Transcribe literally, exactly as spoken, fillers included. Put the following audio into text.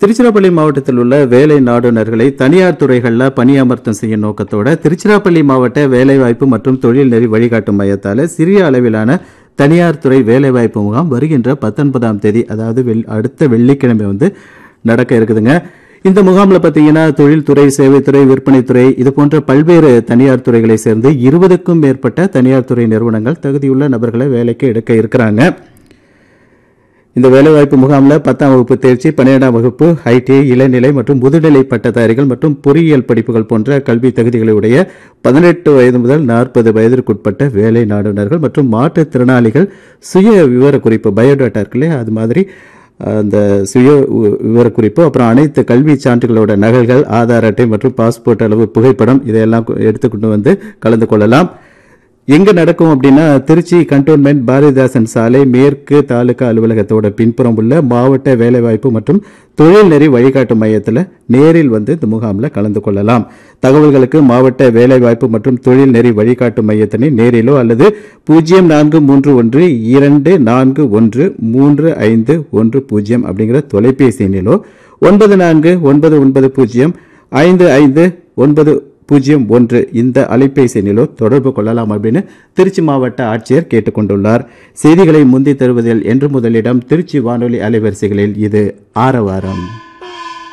திருச்சிராப்பள்ளி மாவட்டத்தில் உள்ள வேலை நாடுனர்களை தனியார் துறைகளில் பணியமர்த்தம் செய்யும் நோக்கத்தோட திருச்சிராப்பள்ளி மாவட்ட வேலைவாய்ப்பு மற்றும் தொழில் நெறி வழிகாட்டும் மையத்தால் சிறிய அளவிலான தனியார் துறை வேலைவாய்ப்பு முகாம் வருகின்ற பத்தொன்பதாம் தேதி அதாவது அடுத்த வெள்ளிக்கிழமை வந்து நடக்க இருக்குதுங்க. இந்த முகாமில் பார்த்தீங்கன்னா தொழில்துறை, சேவைத்துறை, விற்பனைத்துறை இது போன்ற பல்வேறு தனியார் துறைகளை சேர்ந்து இருபதுக்கும் மேற்பட்ட தனியார் துறை நிறுவனங்கள் தகுதியுள்ள நபர்களை வேலைக்கு எடுக்க இருக்கிறாங்க. இந்த வேலைவாய்ப்பு முகாமில் பத்தாம் வகுப்பு தேர்ச்சி, பன்னிரெண்டாம் வகுப்பு, ஐடிஐ, இளநிலை மற்றும் முதுநிலை பட்டதாரிகள் மற்றும் பொறியியல் படிப்புகள் போன்ற கல்வி தகுதிகளுடைய பதினெட்டு வயது முதல் நாற்பது வயதிற்குட்பட்ட வேலை நாடுனர்கள் மற்றும் மாற்றுத்திறனாளிகள் சுய விவரக்குறிப்பு பயோடேட்டா இருக்குல்லையே அது மாதிரி அந்த சுய விவரக்குறிப்பு, அப்புறம் அனைத்து கல்வி சான்றுகளோட நகல்கள், ஆதார் அட்டை மற்றும் பாஸ்போர்ட் அளவு புகைப்படம் இதையெல்லாம் எடுத்துக்கொண்டு வந்து கலந்து கொள்ளலாம். எங்க நடக்கும் அப்படின்னா திருச்சி கண்டோன்மெண்ட் பாரதிதாசன் சாலை மேற்கு தாலுகா அலுவலகத்தோட பின்புறம் உள்ள மாவட்ட வேலைவாய்ப்பு மற்றும் தொழில் நெறி வழிகாட்டு மையத்தில் நேரில் வந்து இந்த முகாமில் கலந்து கொள்ளலாம். தகவல்களுக்கு மாவட்ட வேலைவாய்ப்பு மற்றும் தொழில் நெறி வழிகாட்டு மையத்தினை நேரிலோ அல்லது பூஜ்ஜியம் நான்கு மூன்று ஒன்று இரண்டு நான்கு ஒன்று மூன்று ஐந்து ஒன்று பூஜ்ஜியம் அப்படிங்கிற தொலைபேசி எண்ணிலோ ஒன்பது நான்கு ஒன்பது ஒன்பது பூஜ்ஜியம் ஐந்து ஐந்து ஒன்பது பூஜ்ஜியம் ஒன்று இந்த அலைபேசி எண்ணிலோ தொடர்பு கொள்ளலாம் அப்படின்னு திருச்சி மாவட்ட ஆட்சியர் கேட்டுக்கொண்டுள்ளார். செய்திகளை முந்தி தருவதில் என்று முதலிடம் திருச்சி வானொலி அலைவரிசைகளில் இது ஆரவாரம்.